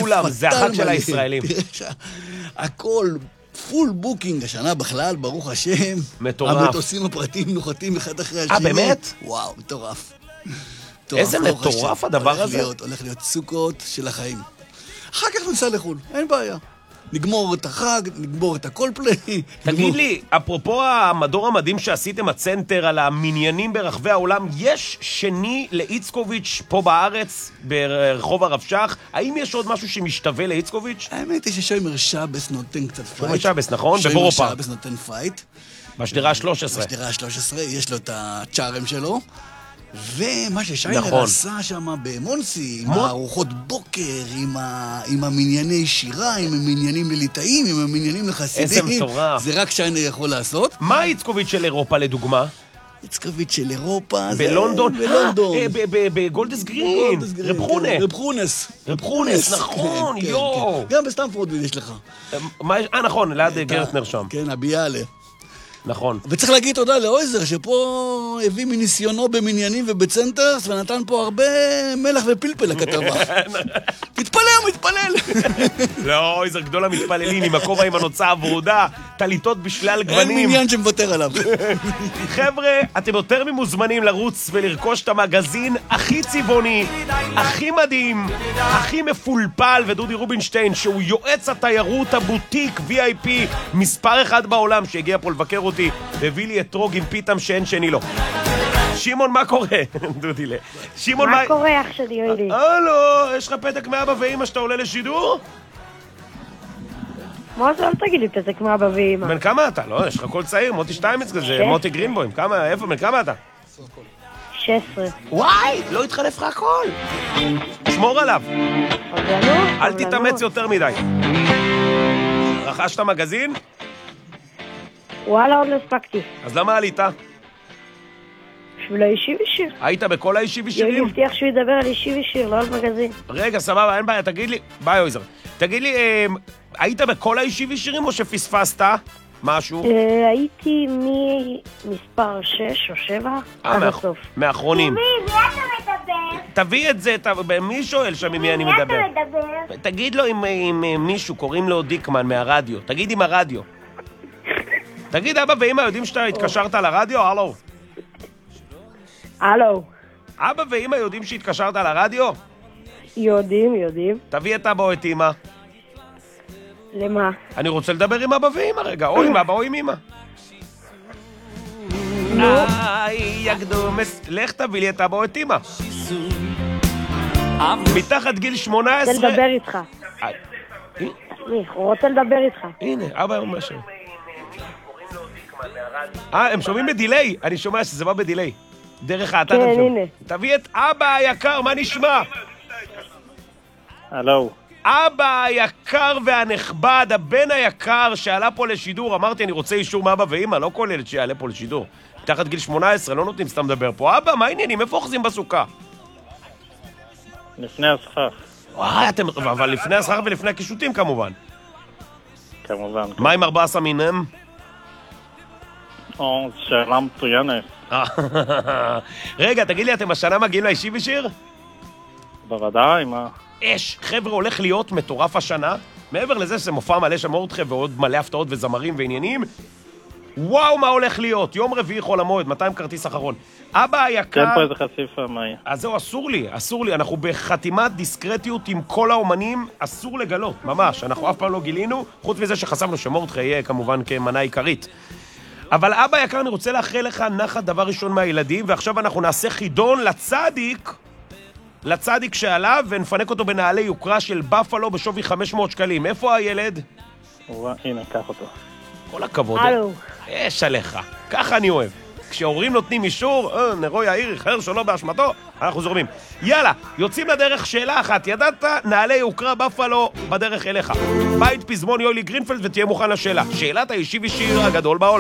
כולם, זה החג של הישראלים. הכל פול בוקינג השנה בכלל, ברוך השם. מטורף. המטוסים הפרטיים נוחתים אחד אחרי השני. באמת? וואו, מטורף. איזה מטורף הדבר הזה. הולך להיות סוכות של החיים. אחר כך נסע לחו"ל, אין בעיה. נגמור את החג, נגמור את הקולפליי. תגיד לי, אפרופו המדור המדהים שעשיתם הצנטר על המניינים ברחבי העולם, יש שני לאיצקוביץ' פה בארץ, ברחוב הרב שך? האם יש עוד משהו שמשתווה לאיצקוביץ'? האמת היא ששיימר שבס נותן קצת פייט. שיימר שבס, נכון? בבורו פארק. שיימר שבס נותן פייט. בשדרה ה-13. בשדרה ה-13, יש לו את הצ'ארם שלו. ומה ששיינר עשה שם במונסי, עם הארוחות בוקר, עם המנייני שירה, עם המניינים לליטאים, עם המניינים לחסידים. איזה מטורף. זה רק שיינר יכול לעשות. מה איצקוביץ' של אירופה לדוגמה? איצקוביץ' של אירופה זה... בלונדון? בלונדון. בגולדס גרין. רב חונה. רב חונס, נכון, יו. גם בסטמפורד יש לך. נכון, ליד גרטנר שם. כן, הביאלה. נכון. וצריך להגיד תודה לאויזר, שפה הביא מניסיונו במניינים ובצנטרס, ונתן פה הרבה מלח ופלפל לכתבה. מתפלל. לא, אויזר גדול המתפללים, עם הכובע עם הנוצה הוורודה, טליטות בשלל גוונים. אין מניין שמוותר עליו. חבר'ה, אתם יותר ממוזמנים לרוץ ולרכוש את המגזין הכי צבעוני, הכי מדהים, הכי מפולפל, ודודי רובינשטיין, שהוא יועץ התיירות הבוטיק VIP מספר 1 בעולם, שהגיע פה לבקר אותי, והביא לי אתרוג עם פיתם שאין שני לו. שמעון, מה קורה? דודי לה. שמעון, מה קורה אח שלי, יולי? הלו, יש לך פתק מאבא ואמא שאתה עולה לשידור? מה זה, אל תגיד לי פתק מאבא ואמא. בן כמה אתה? לא, יש לך קול צעיר, מוטי שטיימץ כזה, מוטי גרינבוים. כמה, איפה, בן כמה אתה? 16. וואי, לא התחלף לך הכל. שמור עליו. אל תתאמץ יותר מדי. רכשת מגזין? וואלה, עוד לא הספקתי. אז למה עלית? בשביל האישי ושיר. היית בכל האישי ושירים? יולי הבטיח שהוא ידבר על אישי ושיר, לא על מגזין. רגע, סבבה, אין בעיה, תגיד לי, ביי אויזר, תגיד לי, היית בכל האישי ושירים או שפספסת משהו? הייתי ממספר 6 או 7 עד הסוף. מאחרונים. מי אתה מדבר? תביא את זה, מי שואל שם עם מי אני מדבר? מי אתה מדבר? תגיד לו אם מישהו, קוראים לו דיקמן מהרדיו, תגיד עם הרדיו. תגיד, אבא ואמא יודעים שאתה התקשרת לרדיו? הלו. הלו. אבא ואמא יודעים שהתקשרת לרדיו? יודעים. תביא את אבא או את אמא. למה? אני רוצה לדבר עם אבא ואמא רגע, או עם אבא או עם אמא. לך תביא לי את אבא או את אמא. מתחת גיל 18... רוצה לדבר איתך. הוא רוצה לדבר איתך. הנה, אבא הוא משהו. הם שומעים בדיליי, אני שומע שזה בא בדיליי. דרך האתר. כן, הנה. תביא את אבא היקר, מה נשמע? הלו. אבא היקר והנכבד, הבן היקר שעלה פה לשידור. אמרתי, אני רוצה אישור מאבא ואמא, לא כל ילד שיעלה פה לשידור. מתחת גיל 18, לא נותנים סתם לדבר פה. אבא, מה העניינים? איפה אוחזים בסוכה? לפני הסכך. וואי, אבל לפני הסכך ולפני הקישוטים כמובן. כמובן. מה עם 14 מיניהם? שאלה מצוינת. רגע, תגיד לי, אתם השנה מגיעים לאישי ושיר? בוודאי, מה? חבר'ה, הולך להיות מטורף השנה. מעבר לזה שזה מופע מלא שם אורדכם ועוד מלא הפתעות וזמרים ועניינים. וואו, מה הולך להיות? יום רביעי חול המועד, 200 כרטיס אחרון. אבא היקר... כן, פה איזה חשיפה, מה יהיה? אז זהו, אסור לי. אנחנו בחתימת דיסקרטיות עם כל האומנים, אסור לגלות, ממש. אנחנו אף פעם לא גילינו, חוץ מזה שחשבנו שמורדכם יהיה כמובן כמנה עיקרית. אבל אבא יקר, אני רוצה לאחל לך נחת דבר ראשון מהילדים, ועכשיו אנחנו נעשה חידון לצדיק שעליו, ונפנק אותו בנעלי יוקרה של בפלו בשווי 500 שקלים. איפה הילד? הנה, קח אותו. כל הכבוד. הלו. יש עליך, ככה אני אוהב. כשהורים נותנים אישור, נרו יאיר, אחר שלא באשמתו, אנחנו זורמים. יאללה, יוצאים לדרך. שאלה אחת, ידעת? נעלי יוקרה בפלו בדרך אליך. בית פזמון יולי גרינפלד ותהיה מוכן לשאלה. שאלת האישי ושיר הגדול בעולם.